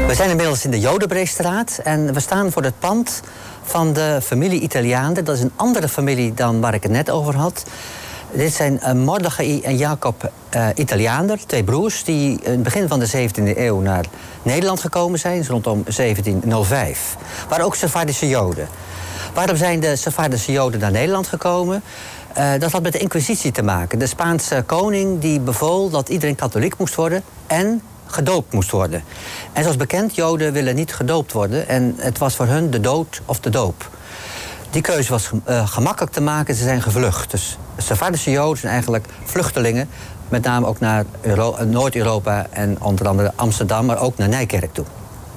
We zijn inmiddels in de Jodenbreestraat en we staan voor het pand van de familie Italiaander. Dat is een andere familie dan waar ik het net over had. Dit zijn Mordechai en Jacob Italiaander, twee broers die in het begin van de 17e eeuw naar Nederland gekomen zijn, rondom 1705. Waren ook Sephardische Joden. Waarom zijn de Sephardische Joden naar Nederland gekomen? Dat had met de Inquisitie te maken. De Spaanse koning die bevool dat iedereen katholiek moest worden en gedoopt moest worden. En zoals bekend, Joden willen niet gedoopt worden en het was voor hun de dood of de doop. Die keuze was gemakkelijk te maken, ze zijn gevlucht. Dus de Sephardische Joden zijn eigenlijk vluchtelingen, met name ook naar Noord-Europa en onder andere Amsterdam, maar ook naar Nijkerk toe.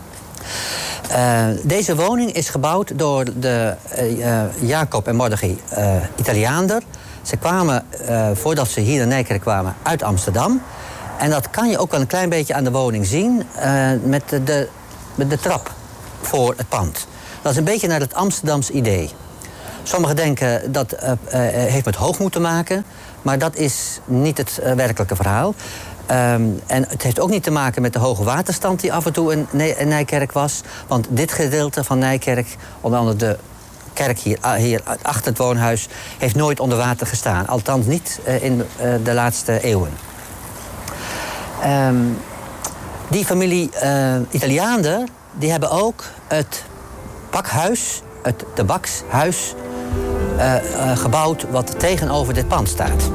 Deze woning is gebouwd door de Jacob en Mordechai Italiaander. Ze kwamen, voordat ze hier naar Nijkerk kwamen, uit Amsterdam. En dat kan je ook wel een klein beetje aan de woning zien met de trap voor het pand. Dat is een beetje naar het Amsterdams idee. Sommigen denken dat heeft met hoogmoed te maken, maar dat is niet het werkelijke verhaal. En het heeft ook niet te maken met de hoge waterstand die af en toe in Nijkerk was. Want dit gedeelte van Nijkerk, onder andere de kerk hier achter het woonhuis, heeft nooit onder water gestaan. Althans niet in de laatste eeuwen. Die familie Italiaander, die hebben ook het pakhuis, het tabakshuis, gebouwd wat tegenover dit pand staat.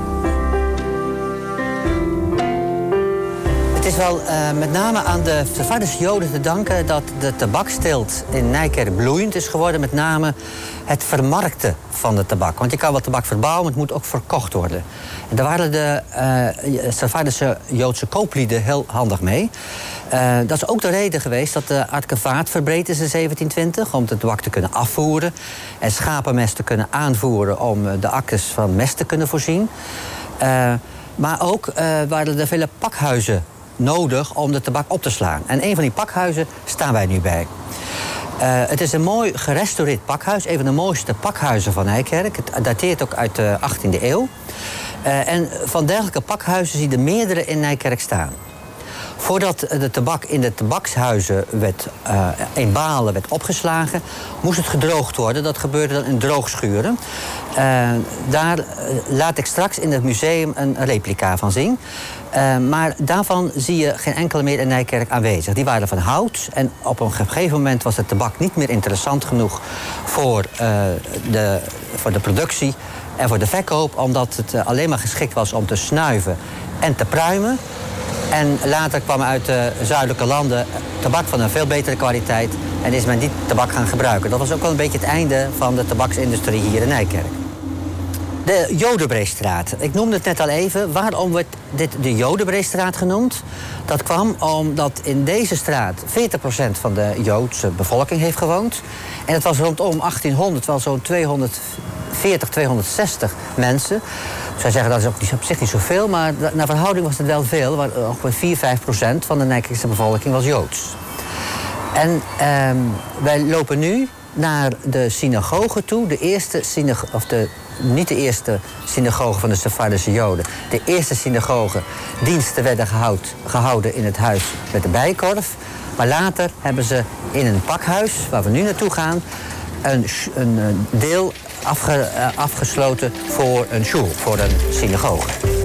Het is wel met name aan de Sephardische Joden te danken dat de tabaksteelt in Nijkerk bloeiend is geworden. Met name het vermarkten van de tabak. Want je kan wel tabak verbouwen, maar het moet ook verkocht worden. En daar waren de Sephardische Joodse kooplieden heel handig mee. Dat is ook de reden geweest dat de Arkevaat verbreed is in 1720... om de tabak te kunnen afvoeren en schapenmest te kunnen aanvoeren om de akkers van mest te kunnen voorzien. Maar ook waren er vele pakhuizen nodig om de tabak op te slaan. En een van die pakhuizen staan wij nu bij. Het is een mooi gerestaureerd pakhuis. Een van de mooiste pakhuizen van Nijkerk. Het dateert ook uit de 18e eeuw. En van dergelijke pakhuizen zie je er meerdere in Nijkerk staan. Voordat de tabak in de tabakshuizen in balen werd opgeslagen, moest het gedroogd worden. Dat gebeurde dan in droogschuren. Daar laat ik straks in het museum een replica van zien. Maar daarvan zie je geen enkele meer in Nijkerk aanwezig. Die waren van hout en op een gegeven moment was de tabak niet meer interessant genoeg voor de productie en voor de verkoop, omdat het alleen maar geschikt was om te snuiven en te pruimen. En later kwam uit de zuidelijke landen tabak van een veel betere kwaliteit en is men die tabak gaan gebruiken. Dat was ook wel een beetje het einde van de tabaksindustrie hier in Nijkerk. De Jodenbreestraat. Ik noemde het net al even. Waarom werd dit de Jodenbreestraat genoemd? Dat kwam omdat in deze straat 40% van de Joodse bevolking heeft gewoond. En het was rondom 1800 wel zo'n 240, 260 mensen. Ik zou zeggen, dat is ook op zich niet zoveel, maar naar verhouding was het wel veel. Ongeveer 4-5% van de Nijkerkse bevolking was Joods. En wij lopen nu naar de synagoge toe. Niet de eerste synagoge van de Sephardische Joden. De eerste synagoge diensten werden gehouden in het huis met de Bijenkorf. Maar later hebben ze in een pakhuis, waar we nu naartoe gaan, een deel afgesloten voor een shul, voor een synagoge.